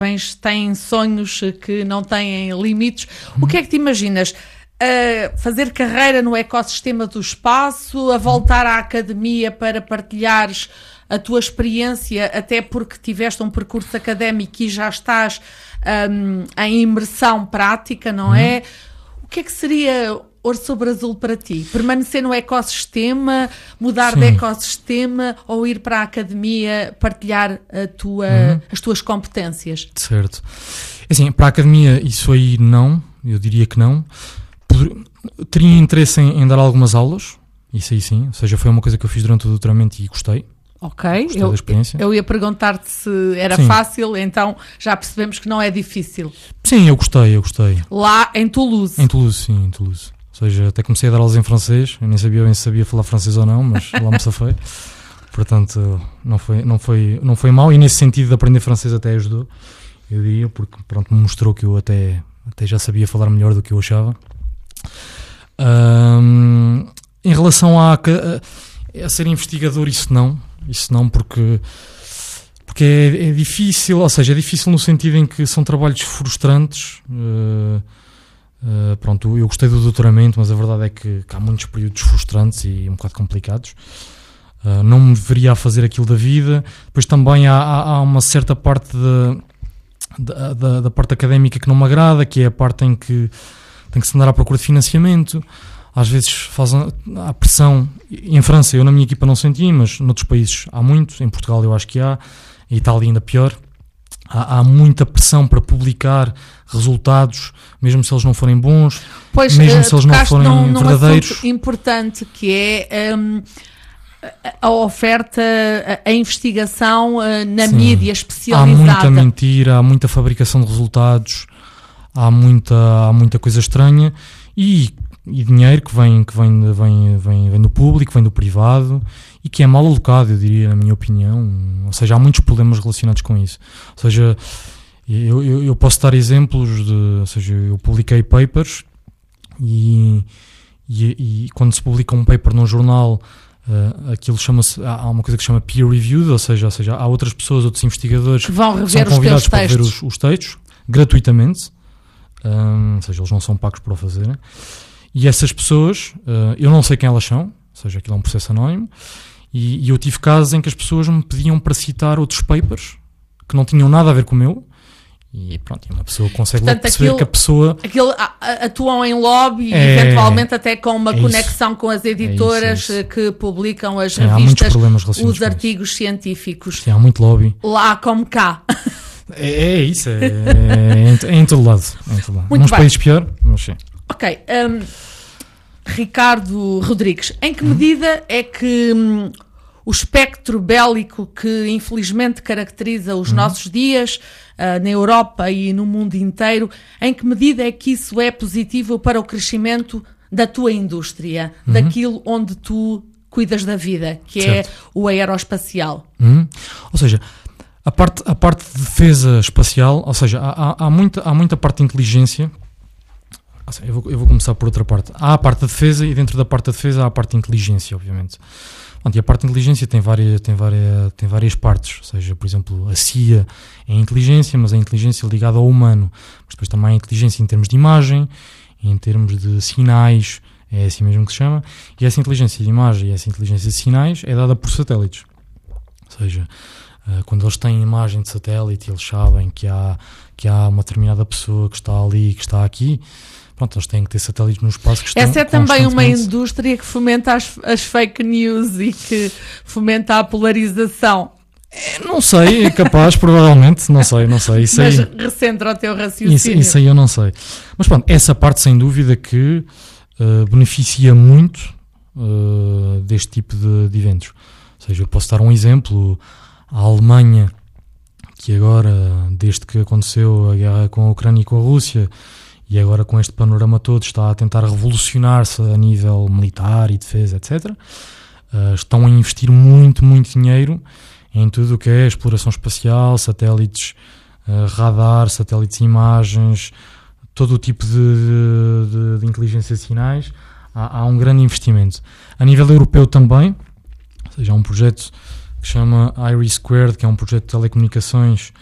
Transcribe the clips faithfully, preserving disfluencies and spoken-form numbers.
têm sonhos que não têm limites. O que é que te imaginas? A fazer carreira no ecossistema do espaço, a voltar à academia para partilhares a tua experiência, até porque tiveste um percurso académico e já estás um, em imersão prática, não é? Uhum. O que é que seria ouro sobre azul para ti? Permanecer no ecossistema, mudar Sim. de ecossistema ou ir para a academia partilhar a tua, uhum. as tuas competências? Certo. Assim, para a academia isso aí não, eu diria que não. Teria interesse em, em dar algumas aulas, isso aí sim, ou seja, foi uma coisa que eu fiz durante o doutoramento e gostei. Ok, gostei eu, da experiência. eu ia perguntar-te se era sim. fácil, então já percebemos que não é difícil. Sim, eu gostei, eu gostei. Lá em Toulouse? Em Toulouse, sim, em Toulouse. Ou seja, até comecei a dar aulas em francês, eu nem sabia bem se sabia falar francês ou não, mas lá me safei. Portanto, não foi, não, foi, não foi mal, e nesse sentido de aprender francês até ajudou, eu diria, porque pronto, me mostrou que eu até, até já sabia falar melhor do que eu achava. Um, em relação a, a, a ser investigador, isso não, isso não, porque, porque é, é difícil, ou seja, é difícil no sentido em que são trabalhos frustrantes. Uh, uh, pronto, eu gostei do doutoramento, mas a verdade é que, que há muitos períodos frustrantes e um bocado complicados. Uh, não me deveria fazer aquilo da vida. Depois também há, há, há uma certa parte de, da, da, da parte académica que não me agrada, que é a parte em que tem que se andar à procura de financiamento, às vezes faz a pressão. Em França eu na minha equipa não senti, mas noutros países há muito, em Portugal eu acho que há, em Itália ainda pior, há, há muita pressão para publicar resultados, mesmo se eles não forem bons, pois, mesmo se eles não forem num, num verdadeiros. Assunto importante que é um, a oferta, a, a investigação uh, na Sim. mídia especializada. Há muita mentira, há muita fabricação de resultados, há muita, há muita coisa estranha e, e dinheiro que, vem, que vem, vem, vem, vem do público, vem do privado e que é mal alocado, eu diria, na minha opinião. Ou seja, há muitos problemas relacionados com isso. Ou seja, eu, eu, eu posso dar exemplos de, ou seja, eu publiquei papers e, e, e quando se publica um paper num jornal, uh, aquilo chama-se, há uma coisa que se chama peer reviewed, ou seja, ou seja, há outras pessoas, outros investigadores que vão rever são convidados os teus para ver os, os textos gratuitamente. Um, ou seja, eles não são pagos para o fazerem, e essas pessoas, uh, eu não sei quem elas são, ou seja, aquilo é um processo anónimo, e, e eu tive casos em que as pessoas me pediam para citar outros papers que não tinham nada a ver com o meu, e pronto, uma pessoa consegue Portanto, perceber aquilo, que a pessoa... Aquilo, a, a, atuam em lobby, é, eventualmente até com uma é conexão com as editoras é isso, é isso. que publicam as Sim, revistas, os artigos científicos. Sim, há muito lobby. Lá como cá. É, é isso, é, é, em, é em todo lado. É em todo lado. Nos países pior, mas sim. Ok. Um, Ricardo Rodrigues, em que medida é que um, o espectro bélico que infelizmente caracteriza os uhum. nossos dias uh, na Europa e no mundo inteiro, em que medida é que isso é positivo para o crescimento da tua indústria, uhum. daquilo onde tu cuidas da vida, que certo. é o aeroespacial? Uhum. Ou seja... A parte, a parte de defesa espacial, ou seja, há, há, há, muita, há muita parte de inteligência. Seja, eu, vou, eu vou começar por outra parte. Há a parte da defesa e dentro da parte da defesa há a parte de inteligência, obviamente. Bom, e a parte de inteligência tem várias, tem, várias, tem várias partes. Ou seja, por exemplo, a C I A é a inteligência, mas é a inteligência ligada ao humano. Mas depois também há a inteligência em termos de imagem, em termos de sinais, é assim mesmo que se chama. E essa inteligência de imagem e essa inteligência de sinais é dada por satélites. Ou seja... Uh, quando eles têm imagem de satélite, eles sabem que há, que há uma determinada pessoa que está ali, que está aqui, pronto, eles têm que ter satélites no espaço que estão Essa é também uma indústria que fomenta as, as fake news e que fomenta a polarização. É, não sei, é capaz, provavelmente, não sei, não sei. Isso Mas aí, recentra o teu raciocínio. Isso, isso aí eu não sei. Mas pronto, essa parte sem dúvida que uh, beneficia muito uh, deste tipo de, de eventos. Ou seja, eu posso dar um exemplo. A Alemanha, que agora, desde que aconteceu a guerra com a Ucrânia e com a Rússia, e agora com este panorama todo, está a tentar revolucionar-se a nível militar e defesa, etcétera, uh, estão a investir muito, muito dinheiro em tudo o que é exploração espacial, satélites, uh, radar, satélites de imagens, todo o tipo de, de, de inteligência de sinais. Há, há um grande investimento. A nível europeu também, ou seja, há um projeto que se chama I R I Squared, que é um projeto de telecomunicações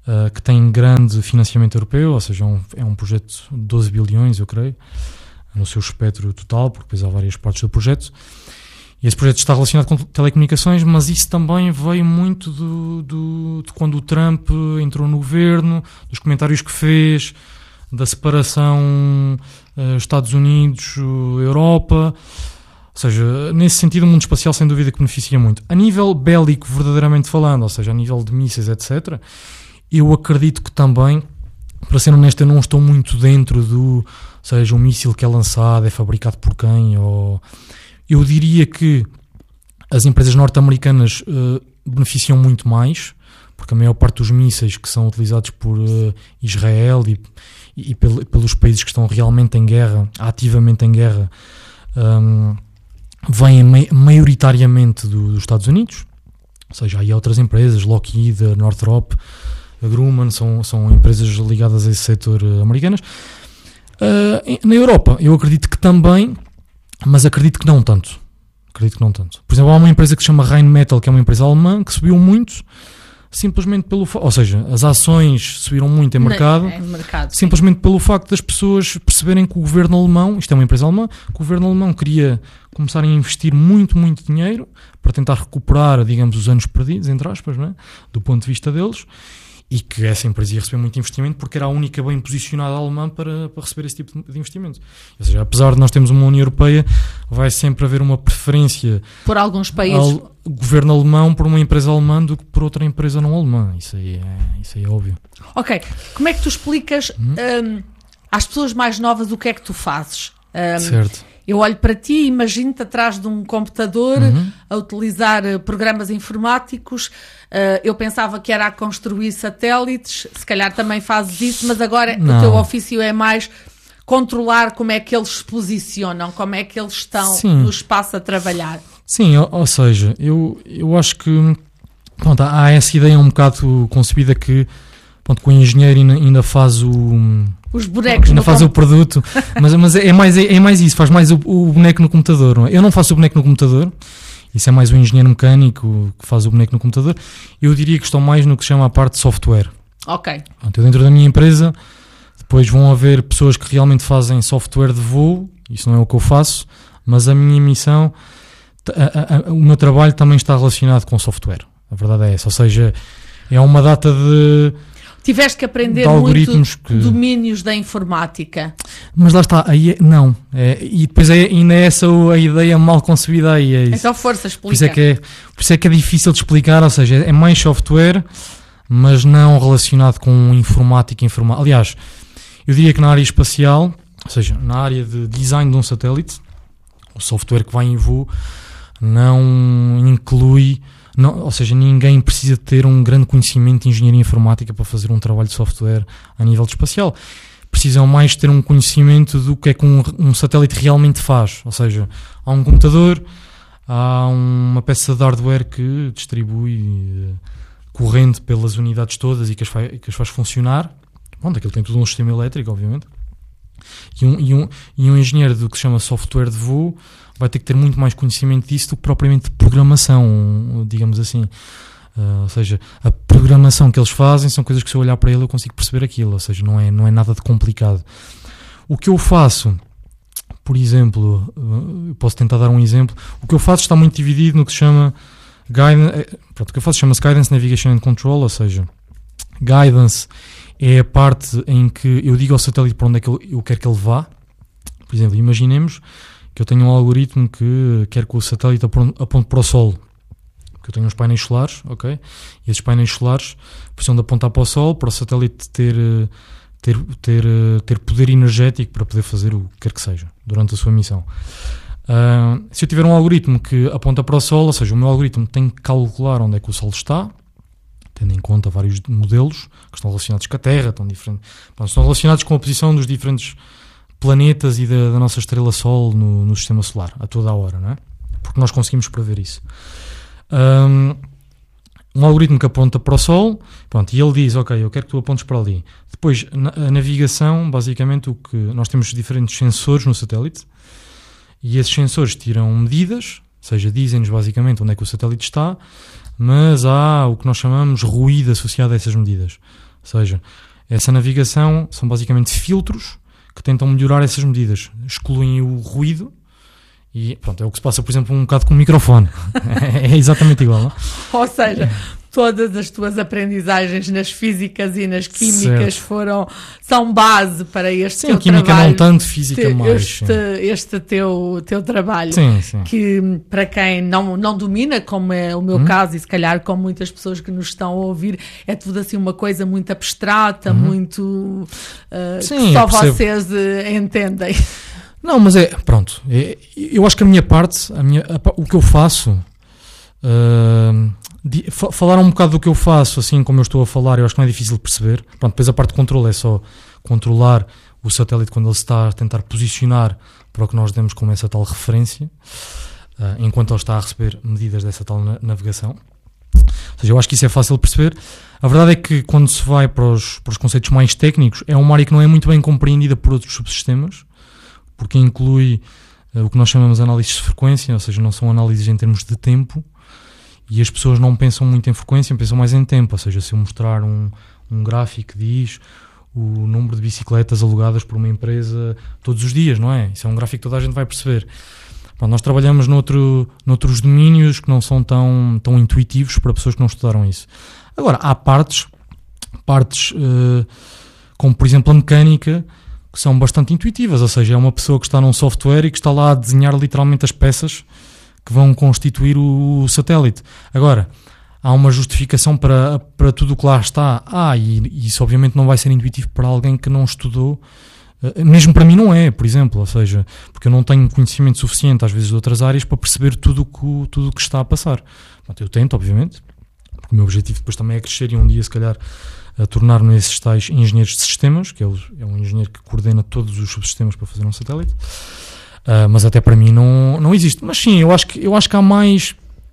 uh, que tem grande financiamento europeu, ou seja, é um, é um projeto de doze bilhões, eu creio, no seu espectro total, porque depois há várias partes do projeto. E esse projeto está relacionado com telecomunicações, mas isso também veio muito do, do, de quando o Trump entrou no governo, dos comentários que fez, da separação uh, Estados Unidos-Europa. Ou seja, nesse sentido o mundo espacial sem dúvida que beneficia muito. A nível bélico, verdadeiramente falando, ou seja, a nível de mísseis, etcétera, eu acredito que também, para ser honesto, eu não estou muito dentro do, ou seja, um míssil que é lançado, é fabricado por quem, ou... Eu diria que as empresas norte-americanas uh, beneficiam muito mais, porque a maior parte dos mísseis que são utilizados por uh, Israel e, e, e pel, pelos países que estão realmente em guerra, ativamente em guerra, um, vêm mai, maioritariamente do, dos Estados Unidos. Ou seja, aí há outras empresas, Lockheed, Northrop, Grumman, são, são empresas ligadas a esse setor uh, americanas. Uh, na Europa, eu acredito que também... Mas acredito que não tanto. Acredito que não tanto. Por exemplo, há uma empresa que se chama Rheinmetall, que é uma empresa alemã, que subiu muito, simplesmente pelo facto, ou seja, as ações subiram muito em mercado, é, é mercado simplesmente sim. pelo facto das pessoas perceberem que o governo alemão, isto é uma empresa alemã, que o governo alemão queria começar a investir muito, muito dinheiro para tentar recuperar, digamos, os anos perdidos, entre aspas, não é? Do ponto de vista deles, e que essa empresa ia receber muito investimento porque era a única bem posicionada alemã para, para receber esse tipo de investimento. Ou seja, apesar de nós termos uma União Europeia, vai sempre haver uma preferência por alguns países ao governo alemão por uma empresa alemã do que por outra empresa não alemã. Isso aí é, isso aí é óbvio. Ok. Como é que tu explicas hum? um, às pessoas mais novas o que é que tu fazes? Um, certo. Eu olho para ti e imagino-te atrás de um computador uhum. a utilizar uh, programas informáticos. Uh, eu pensava que era a construir satélites, se calhar também fazes isso, mas agora não. O teu ofício é mais controlar como é que eles se posicionam, como é que eles estão Sim. no espaço a trabalhar. Sim, ou, ou seja, eu, eu acho que pronto, há essa ideia um bocado concebida que, pronto, que o engenheiro ainda, ainda faz o... Os bonecos ainda faz com... o produto, mas, mas é, mais, é, é mais isso, faz mais o, o boneco no computador. Não é? Eu não faço o boneco no computador, isso é mais o engenheiro mecânico que faz o boneco no computador. Eu diria que estou mais no que se chama a parte de software. Ok. Pronto, eu dentro da minha empresa, depois vão haver pessoas que realmente fazem software de voo, isso não é o que eu faço, mas a minha missão, a, a, a, o meu trabalho também está relacionado com software. A verdade é essa, ou seja, é uma data de... Tiveste que aprender muito que... domínios da informática. Mas lá está, aí é, não. É, e depois é, ainda é essa a ideia mal concebida aí. É isso. Então força, explica. Por isso, é que é, por isso é que é difícil de explicar, ou seja, é mais software, mas não relacionado com informática. informa... Aliás, eu diria que na área espacial, ou seja, na área de design de um satélite, o software que vai em voo não inclui... Não, ou seja, ninguém precisa ter um grande conhecimento de engenharia informática para fazer um trabalho de software a nível de espacial. Precisam mais ter um conhecimento do que é que um, um satélite realmente faz. Ou seja, há um computador, há uma peça de hardware que distribui uh, corrente pelas unidades todas e que as, faz, que as faz funcionar. Bom, aquilo tem tudo um sistema elétrico, obviamente. E um, e, um, e um engenheiro do que se chama software de voo vai ter que ter muito mais conhecimento disso do que propriamente de programação, digamos assim. Uh, ou seja, a programação que eles fazem são coisas que se eu olhar para ele eu consigo perceber aquilo, ou seja, não é, não é nada de complicado. O que eu faço, por exemplo, uh, eu posso tentar dar um exemplo, o que eu faço está muito dividido no que se chama guidance, pronto, o que eu faço chama-se Guidance, Navigation and Control, ou seja, Guidance é a parte em que eu digo ao satélite para onde é que eu, eu quero que ele vá. Por exemplo, imaginemos que eu tenho um algoritmo que quer que o satélite aponte para o Sol. Que eu tenho uns painéis solares, ok? E esses painéis solares precisam de apontar para o Sol para o satélite ter, ter, ter, ter poder energético para poder fazer o que quer que seja durante a sua missão. Uh, se eu tiver um algoritmo que aponta para o Sol, ou seja, o meu algoritmo tem que calcular onde é que o Sol está, tendo em conta vários modelos que estão relacionados com a Terra, estão, diferentes, estão relacionados com a posição dos diferentes planetas e da, da nossa estrela Sol no, no sistema solar, a toda a hora, não é? Porque nós conseguimos prever isso. Um, um algoritmo que aponta para o Sol, pronto, e ele diz, ok, eu quero que tu apontes para ali. Depois, na, a navegação, basicamente, o que nós temos diferentes sensores no satélite, e esses sensores tiram medidas, ou seja, dizem-nos basicamente onde é que o satélite está, mas há o que nós chamamos ruído associado a essas medidas. Ou seja, essa navegação são basicamente filtros que tentam melhorar essas medidas. Excluem o ruído e pronto, é o que se passa, por exemplo, um bocado com o microfone. É exatamente igual, não? Ou seja, todas as tuas aprendizagens nas físicas e nas químicas certo. foram, são base para este sim, teu química trabalho. Não tanto, física te, mais. Este, este teu, teu trabalho. Sim, sim. Que para quem não, não domina, como é o meu hum. caso, e se calhar como muitas pessoas que nos estão a ouvir, é tudo assim uma coisa muito abstrata, hum. muito uh, sim, que só vocês uh, entendem. Não, mas é, pronto, é, eu acho que a minha parte, a minha, a, o que eu faço, uh, de, f- falar um bocado do que eu faço, assim como eu estou a falar, eu acho que não é difícil de perceber. Pronto, depois a parte de controle é só controlar o satélite quando ele se está a tentar posicionar para o que nós demos como essa tal referência, uh, enquanto ele está a receber medidas dessa tal na- navegação. Ou seja, eu acho que isso é fácil de perceber. A verdade é que quando se vai para os, para os conceitos mais técnicos, é uma área que não é muito bem compreendida por outros subsistemas, porque inclui uh, o que nós chamamos de análises de frequência, ou seja, não são análises em termos de tempo, e as pessoas não pensam muito em frequência, pensam mais em tempo. Ou seja, se eu mostrar um, um gráfico que diz o número de bicicletas alugadas por uma empresa todos os dias, não é? Isso é um gráfico que toda a gente vai perceber. Bom, nós trabalhamos noutro, noutros domínios que não são tão, tão intuitivos para pessoas que não estudaram isso. Agora, há partes, partes uh, como por exemplo a mecânica, que são bastante intuitivas, ou seja, é uma pessoa que está num software e que está lá a desenhar literalmente as peças que vão constituir o, o satélite. Agora, há uma justificação para, para tudo o que lá está. Ah, e, e isso obviamente não vai ser intuitivo para alguém que não estudou, uh, mesmo para mim não é, por exemplo, ou seja, porque eu não tenho conhecimento suficiente às vezes de outras áreas para perceber tudo o tudo que está a passar. Portanto, eu tento, obviamente, porque o meu objetivo depois também é crescer e um dia, se calhar, a tornar-me esses tais engenheiros de sistemas, que é, o, é um engenheiro que coordena todos os subsistemas para fazer um satélite, uh, mas até para mim não, não existe. Mas sim, eu acho que, eu acho que há mais,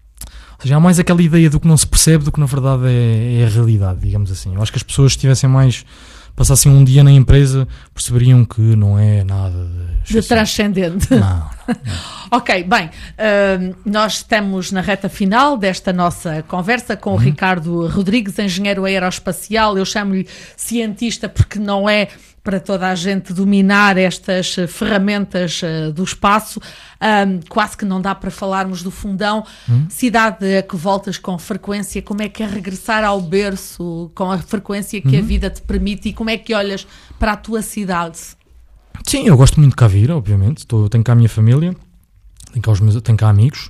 ou seja, há mais aquela ideia do que não se percebe do que na verdade é, é a realidade, digamos assim. Eu acho que as pessoas se tivessem mais, passassem um dia na empresa, perceberiam que não é nada de, de transcendente. Não, não, não. Ok, bem, uh, nós estamos na reta final desta nossa conversa com o uhum. Ricardo Rodrigues, engenheiro aeroespacial. Eu chamo-lhe cientista porque não é para toda a gente dominar estas ferramentas uh, do espaço. Um, quase que não dá para falarmos do Fundão. Uhum. Cidade a que voltas com frequência, como é que é regressar ao berço com a frequência que uhum. a vida te permite, e como é que olhas para a tua cidade? Sim, eu gosto muito de cá vir, obviamente. Estou, tenho cá a minha família. Tenho cá, os meus, tenho cá amigos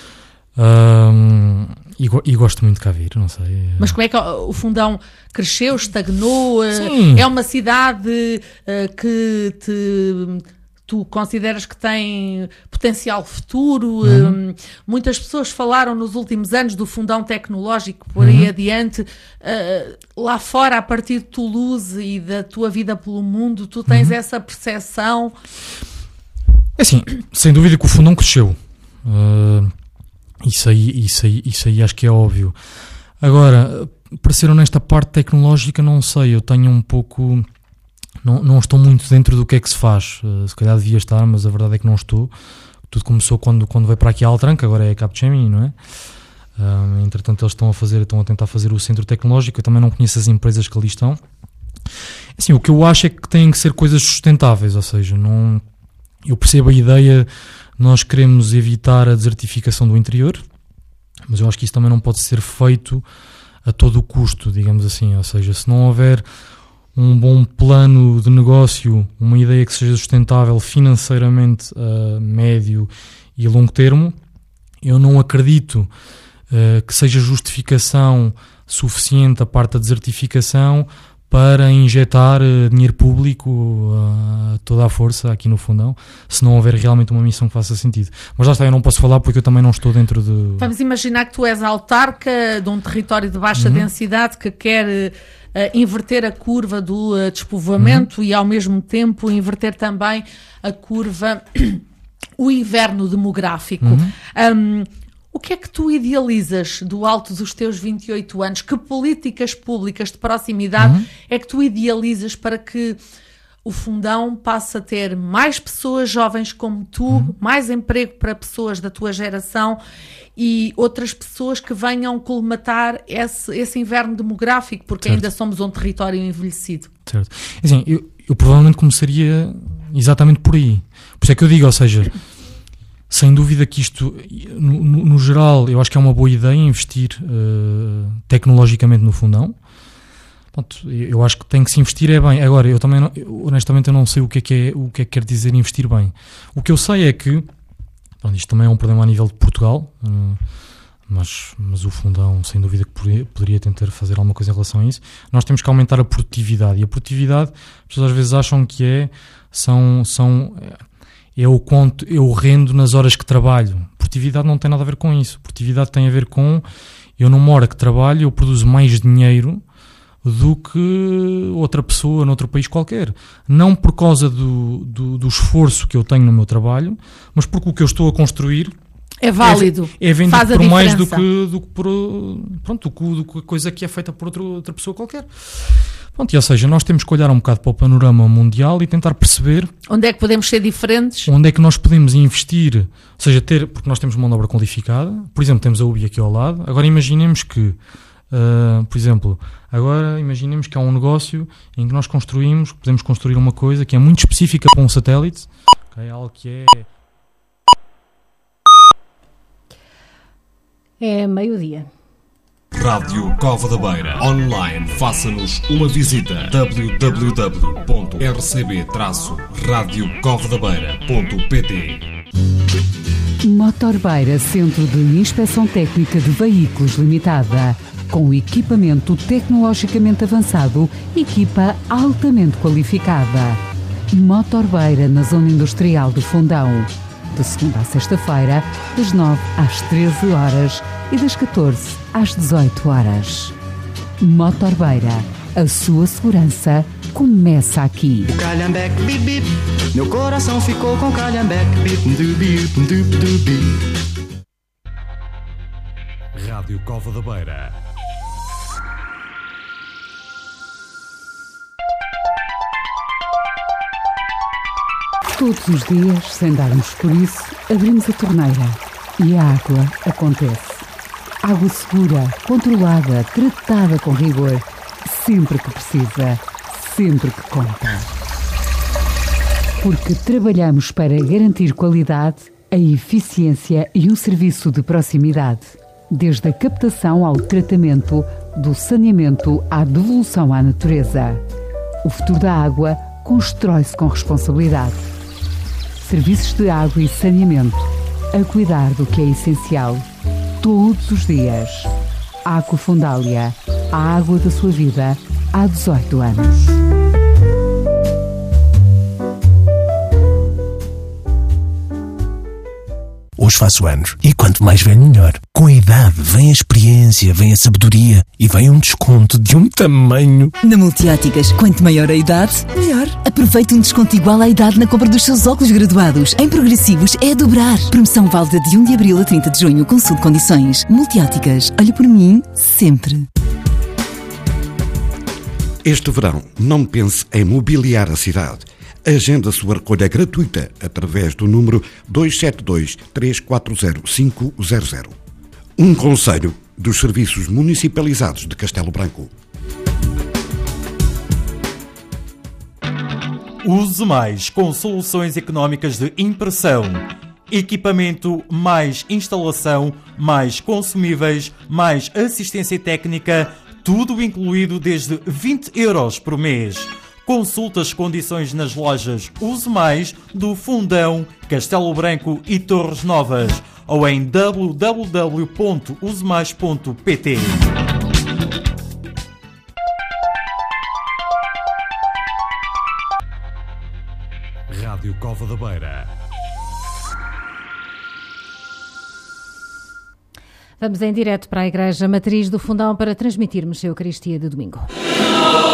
um, e, e gosto muito de cá vir, não sei. Mas como é que o Fundão cresceu, estagnou? Sim. É uma cidade uh, que te, tu consideras que tem potencial futuro? Uhum. Um, muitas pessoas falaram nos últimos anos do Fundão Tecnológico, por aí uhum. adiante. Uh, lá fora, a partir de Toulouse e da tua vida pelo mundo, tu tens uhum. essa percepção? É assim, sem dúvida que o Fundão cresceu. Uh, isso, aí, isso, aí, isso aí acho que é óbvio. Agora, para ser honesto, a parte tecnológica não sei, eu tenho um pouco... Não, não estou muito dentro do que é que se faz. Uh, se calhar devia estar, mas a verdade é que não estou. Tudo começou quando, quando veio para aqui a Altranca, agora é a Capgemini, não é? Uh, entretanto, eles estão a, fazer, estão a tentar fazer o centro tecnológico. Eu também não conheço as empresas que ali estão. Assim, o que eu acho é que têm que ser coisas sustentáveis, ou seja, não... Eu percebo a ideia, nós queremos evitar a desertificação do interior, mas eu acho que isso também não pode ser feito a todo o custo, digamos assim. Ou seja, se não houver um bom plano de negócio, uma ideia que seja sustentável financeiramente a médio e longo termo, eu não acredito uh, que seja justificação suficiente a parte da desertificação para injetar uh, dinheiro público uh, toda a força aqui no Fundão, se não houver realmente uma missão que faça sentido. Mas lá está, eu não posso falar porque eu também não estou dentro de... Vamos imaginar que tu és autarca de um território de baixa uhum. densidade que quer uh, inverter a curva do uh, despovoamento uhum. e ao mesmo tempo inverter também a curva, o inverno demográfico. Uhum. Um, O que é que tu idealizas do alto dos teus vinte e oito anos? Que políticas públicas de proximidade uhum. é que tu idealizas para que o Fundão passe a ter mais pessoas jovens como tu, uhum. mais emprego para pessoas da tua geração e outras pessoas que venham colmatar esse, esse inverno demográfico, porque certo. Ainda somos um território envelhecido. Certo. Assim, eu, eu provavelmente começaria exatamente por aí. Por isso é que eu digo, ou seja, sem dúvida que isto, no, no, no geral, eu acho que é uma boa ideia investir uh, tecnologicamente no Fundão. Pronto, eu acho que tem que se investir é bem. Agora, eu também, não, eu, honestamente, eu não sei o que é que, é, o que é que quer dizer investir bem. O que eu sei é que, pronto, isto também é um problema a nível de Portugal, uh, mas, mas o Fundão, sem dúvida, que poderia, poderia tentar fazer alguma coisa em relação a isso. Nós temos que aumentar a produtividade. E a produtividade, as pessoas às vezes acham que é, são, são, é o quanto eu rendo nas horas que trabalho. Produtividade não tem nada a ver com isso. Produtividade tem a ver com, eu numa hora que trabalho, eu produzo mais dinheiro do que outra pessoa noutro país qualquer. Não por causa do, do, do esforço que eu tenho no meu trabalho, mas porque o que eu estou a construir é válido, é, é vendido por mais do que, do que por pronto, do que, do que a coisa que é feita por outra, outra pessoa qualquer. Pronto, e, ou seja, nós temos que olhar um bocado para o panorama mundial e tentar perceber onde é que podemos ser diferentes, onde é que nós podemos investir, ou seja, ter, porque nós temos mão de obra qualificada. Por exemplo, temos a U B I aqui ao lado. Agora imaginemos que Uh, por exemplo, agora imaginemos que há um negócio em que nós construímos, podemos construir uma coisa que é muito específica para um satélite, okay? Algo que é... É meio-dia. Rádio Cova da Beira. Online. Faça-nos uma visita. w w w ponto r c b traço radio cova da beira ponto p t. Motor Beira, Centro de Inspeção Técnica de Veículos Limitada. Com equipamento tecnologicamente avançado, equipa altamente qualificada. Motor Beira, na Zona Industrial do Fundão. De segunda a sexta-feira, das nove às treze horas e das catorze às dezoito horas. Motor Beira, a sua segurança começa aqui. O calhambeque, bip, bip, meu coração ficou com calhambeque, bip, du, bip, du, du, bip. Rádio Cova da Beira. Todos os dias, sem darmos por isso, abrimos a torneira e a água acontece. Água segura, controlada, tratada com rigor, sempre que precisa, sempre que conta. Porque trabalhamos para garantir qualidade, a eficiência e um serviço de proximidade. Desde a captação ao tratamento, do saneamento à devolução à natureza. O futuro da água constrói-se com responsabilidade. Serviços de água e saneamento, a cuidar do que é essencial, todos os dias. Água Fundália, a água da sua vida, há dezoito anos. Hoje faço anos e quanto mais velho melhor. Com a idade vem a experiência, vem a sabedoria e vem um desconto de um tamanho. Na Multióticas, quanto maior a idade, melhor. Aproveite um desconto igual à idade na compra dos seus óculos graduados. Em progressivos é a dobrar. Promoção válida de um de abril a trinta de junho. Consulte condições. Multióticas, olha por mim sempre. Este verão, não pense em mobiliar a cidade. Agende a sua recolha gratuita através do número dois sete dois, três quatro zero, cinco zero zero. Um conselho dos Serviços Municipalizados de Castelo Branco. Use mais com soluções económicas de impressão. Equipamento, mais instalação, mais consumíveis, mais assistência técnica, tudo incluído desde vinte euros por mês. Consulte as condições nas lojas Use Mais do Fundão, Castelo Branco e Torres Novas ou em w w w ponto use mais ponto p t. Rádio Cova da Beira. Vamos em direto para a Igreja Matriz do Fundão para transmitirmos a Eucaristia de domingo.